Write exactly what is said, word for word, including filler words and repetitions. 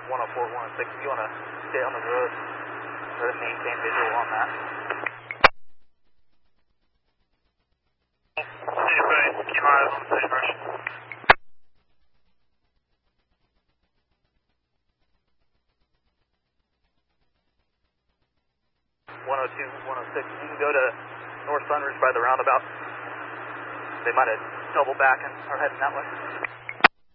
one oh four, one oh six, if you want to stay on the road, try to maintain visual on that. City Bay, keep eyes on the city brush. one oh two, one oh six, you can go to North Sunridge by the roundabout. They might have doubled back and are heading that way.